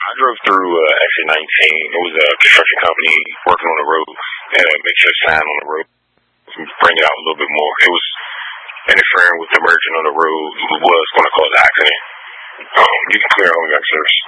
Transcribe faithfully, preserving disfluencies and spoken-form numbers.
I drove through uh, exit nineteen. It was a construction company working on the road. They had a make sure sign on the road. Bring it out a little bit more. It was interfering with the merging on the road. It was going to cause an accident. Um, you can clear all your service.